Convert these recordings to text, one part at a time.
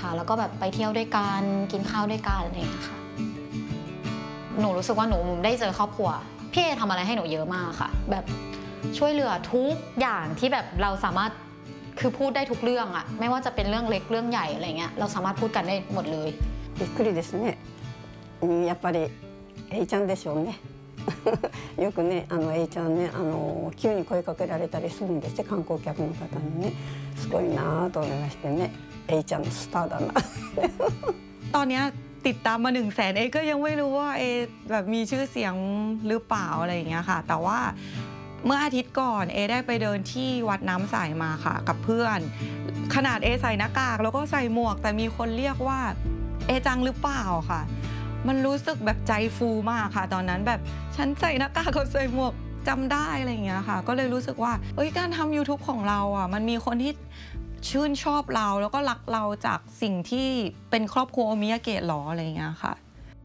ค่ะแล้วก็แบบไปเที่ยวด้วยกันกินข้าวด้วยกันอะไรอย่างเงี้ยค่ะหนูรู้สึกว่าหนูได้เจอครอบครัวพี่เอทำอะไรให้หนูเยอะมากค่ะแบบช่วยเหลือทุกอย่างที่แบบเราสามารถคือพูดได้ทุกเรื่องอะไม่ว่าจะเป็นเรื่องเล็กเรื่องใหญ่อะไรเงี้ยเราสามารถพูดกันได้หมดเลยびっくりですねやっぱりAちゃんでしょうねよくねAちゃんね急に声かけられたりするんです観光客の方にねすごいなと思いましてね A ちゃんのスターだなตอนนี้ติดตามมา100,000เอก็ยังไม่รู้ว่าเอแบบมีชื่อเสียงหรือเปล่าอะไรอย่างเงี้ยค่ะแต่ว่าเมื่ออาทิตย์ก่อนเอได้ไปเดินที่วัดน้ำใสมาค่ะกับเพื่อนขนาดเอใส่หน้ากากแล้วก็ใส่หมวกแต่มีคนเรียกว่าเอจังหรือเปล่าค่ะมันรู้สึกแบบใจฟูมากค่ะตอนนั้นแบบฉันใส่หน้ากากกับใส่หมวกจำได้อะไรอย่างเงี้ยค่ะก็เลยรู้สึกว่าการทำ YouTube ของเราอ่ะมันมีคนที่ชื่นชอบเราแล้วก็รักเราจากสิ่งที่เป็นครอบครัวโอมิยาเกะหรออะไรอย่างเงี้ยค่ะ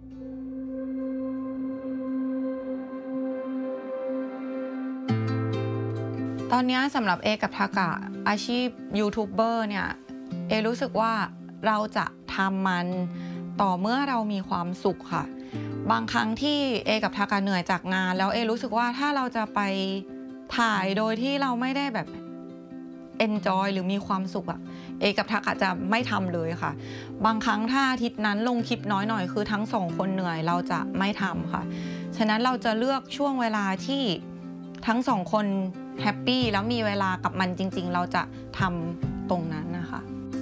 ตอนนี้สำหรับเอกับทากะอาชีพยูทูบเบอร์เนี่ยเอรู้สึกว่าเราจะทำมันต่อเมื่อเรามีความสุขค่ะบางครั้งที่เอกับทากะเหนื่อยจากงานแล้วเอรู้สึกว่าถ้าเราจะไปถ่ายโดยที่เราไม่ได้แบบenjoy หรือมีความสุขอะเอกับทากะจะไม่ทำเลยค่ะบางครั้งถ้าอาทิตย์นั้นลงคลิปน้อยหน่อยคือทั้งสองคนเหนื่อยเราจะไม่ทำค่ะฉะนั้นเราจะเลือกช่วงเวลาที่ทั้งสองคนแฮปปี้แล้วมีเวลากับมันจริงๆเราจะทำตรงนั้นนะคะ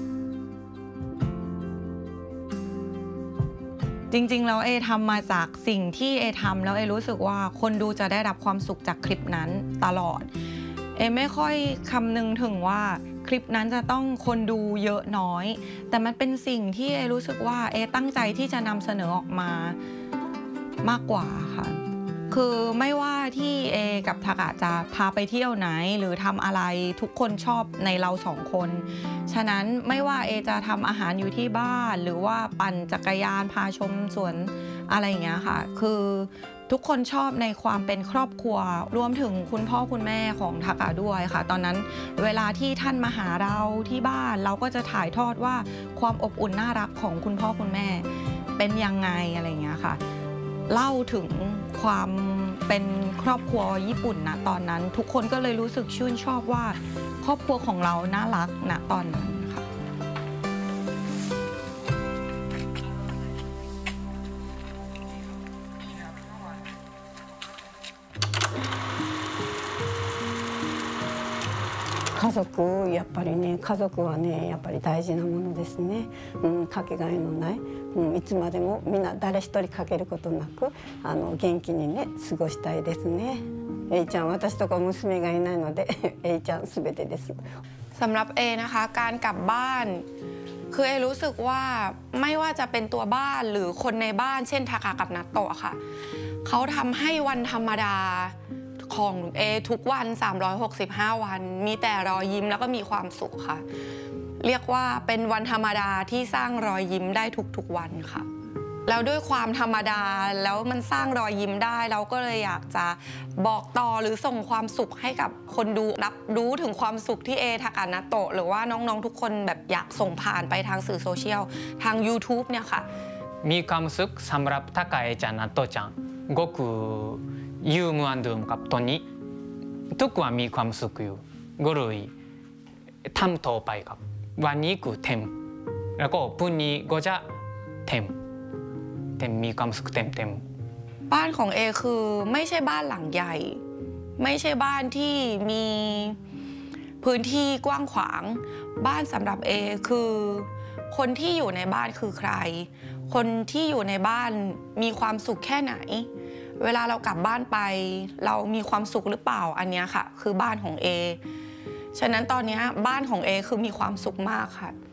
จริงๆแล้วเอทำมาจากสิ่งที่เอทำแล้วเอรู้สึกว่าคนดูจะได้รับความสุขจากคลิปนั้นตลอดเอไม่ค่อยคำนึงถึงว่าคลิปนั้นจะต้องคนดูเยอะน้อยแต่มันเป็นสิ่งที่เอรู้สึกว่าเอตั้งใจที่จะนำเสนอออกมามากกว่าค่ะคือไม่ว่าที่เอกับทากะจะพาไปเที่ยวไหนหรือทำอะไรทุกคนชอบในเราสองคนฉะนั้นไม่ว่าเอจะทำอาหารอยู่ที่บ้านหรือว่าปั่นจักรยานพาชมสวนอะไรอย่างเงี้ยค่ะคือทุกคนชอบในความเป็นครอบครัวรวมถึงคุณพ่อคุณแม่ของทากะด้วยค่ะตอนนั้นเวลาที่ท่านมาหาเราที่บ้านเราก็จะถ่ายทอดว่าความอบอุ่นน่ารักของคุณพ่อคุณแม่เป็นยังไงอะไรอย่างเงี้ยค่ะเล่าถึงความเป็นครอบครัวญี่ปุ่นนะตอนนั้นทุกคนก็เลยรู้สึกชื่นชอบว่าครอบครัวของเราน่ารักนะตอนนั้นค่ะ家族やっぱりね家族はねやっぱり大事なものですね、かけがえのない、いつまでもみんな誰一人かけることなく元気にね過ごしたいですねAちゃん私とか娘がいないのでAちゃんすべてですสำหรับเอนะคะการกลับบ้านคือเอรู้สึกว่าไม่ว่าจะเป็นตัวบ้านหรือคนในบ้านเช่นทากะกับนัตโตะค่ะเขาทำให้วันธรรมดาของเอทุกวัน365วันมีแต่รอยยิ้มแล้วก็มีความสุขค่ะเรียกว่าเป็นวันธรรมดาที่สร้างรอยยิ้มได้ทุกๆวันค่ะแล้วด้วยความธรรมดาแล้วมันสร้างรอยยิ้มได้เราก็เลยอยากจะบอกต่อหรือส่งความสุขให้กับคนดูรับรู้ถึงความสุขที่เอทากะนัตโตะหรือว่าน้องๆทุกคนแบบอยากส่งผ่านไปทางสื่อโซเชียลทาง YouTube เนี่ยค่ะมีความสุขสำหรับทากะเอจังนัตโตะจังごくยูมอันดูมกับตัวนี้ทุกวันมีความสุขอยู่ก็เลยทำต่อไปครับวันนี้คือเต็มแล้วก็พรุ่งนี้ก็จะเต็มมีความสุขเต็มบ้านของเอคือไม่ใช่บ้านหลังใหญ่ไม่ใช่บ้านที่มีพื้นที่กว้างขวางบ้านสำหรับเอคือคนที่อยู่ในบ้านคือใครคนที่อยู่ในบ้านมีความสุขแค่ไหนเวลาเรากลับบ้านไปเรามีความสุขหรือเปล่าอันนี้ค่ะคือบ้านของเอฉะนั้นตอนนี้บ้านของเอคือมีความสุขมากค่ะ